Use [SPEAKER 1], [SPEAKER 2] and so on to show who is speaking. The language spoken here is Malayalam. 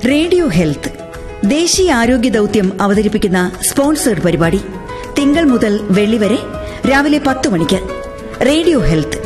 [SPEAKER 1] റേഡിയോ ഹെൽത്ത് ദേശീയ ആരോഗ്യ ദൌത്യം അവതരിപ്പിക്കുന്ന സ്പോൺസേഡ് പരിപാടി തിങ്കൾ മുതൽ വെള്ളി വരെ രാവിലെ 10 മണിക്ക്. Radio health.